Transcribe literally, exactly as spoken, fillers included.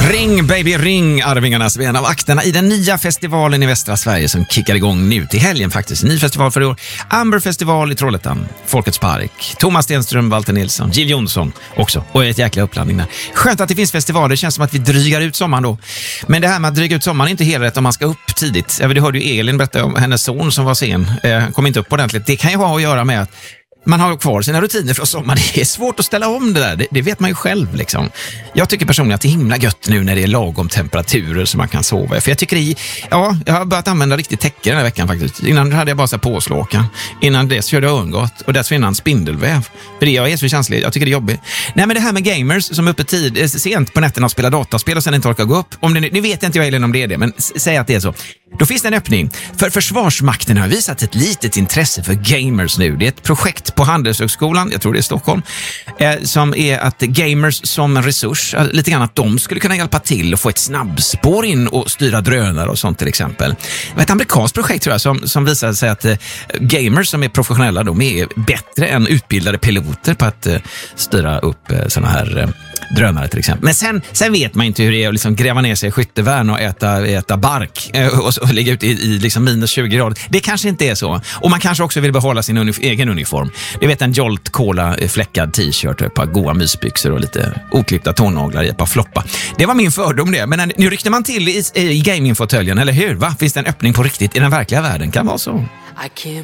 Ring baby ring, Arvingarnas vän av akterna i den nya festivalen i västra Sverige som kickar igång nu till helgen faktiskt. Ny festival för i år. Amber festival i Trollhättan, Folkets park, Thomas Stenström, Walter Nilsson, Jill Johnson också och ett jäkla upplandning där. Skönt att det finns festivaler, det känns som att vi drygar ut sommaren då. Men det här med att dryga ut sommaren är inte helt rätt om man ska upp tidigt. Du hörde ju Elin berätta om hennes son som var sen, eh, kom inte upp ordentligt. Det kan ju ha att göra med att man har kvar sina rutiner från sommaren. Det är svårt att ställa om det där. Det, det vet man ju själv liksom. Jag tycker personligen att det är himla gött nu när det är lagom temperaturer så man kan sova. För jag tycker i, ja, jag har börjat använda riktigt täcke den här veckan faktiskt. Innan hade jag bara så här påslåka. Innan dess körde jag örngott och dessförinnan spindelväv. För det jag är så känslig, jag tycker det är jobbigt. Nej, men det här med gamers som är uppe tid, sent på nätterna och spelar dataspel och sen inte orkar gå upp. Om det, nu vet jag inte jag om det är det, men säg att det är så. Då finns det en öppning. För Försvarsmakten har visat ett litet intresse för gamers nu. Det är ett projekt på Handelshögskolan, jag tror det är Stockholm, eh, som är att gamers som en resurs, lite grann att de skulle kunna hjälpa till och få ett snabbspår in och styra drönare och sånt till exempel. Det var ett amerikanskt projekt tror jag som, som visade sig att eh, gamers som är professionella, de är bättre än utbildade piloter på att eh, styra upp eh, såna här eh, drönare till exempel. Men sen, sen vet man inte hur det är att liksom gräva ner sig i skyttevärn och äta, äta bark eh, och, så, och ligga ute i, i liksom minus tjugo grader. Det kanske inte är så. Och man kanske också vill behålla sin unif- egen uniform. Det vet en Jolt Cola fläckad t-shirt, ett par goa mysbyxor och lite oklippta tånaglar i ett par floppa. Det var min fördom det. Men nu ryckte man till i, i gamingfåtöljen, eller hur? Va? Finns det en öppning på riktigt i den verkliga världen? Kan vara så.